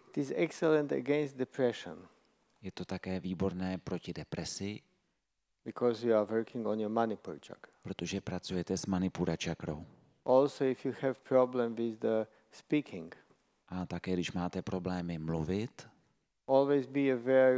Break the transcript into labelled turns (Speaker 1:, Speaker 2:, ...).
Speaker 1: It is excellent against depression
Speaker 2: Je to také výborné proti depresi,
Speaker 1: because you are working on your Manipur chakra.
Speaker 2: protože pracujete s Manipura čakrou.
Speaker 1: Also, if you have problem with the speaking,
Speaker 2: A také, když máte problémy mluvit,
Speaker 1: always be aware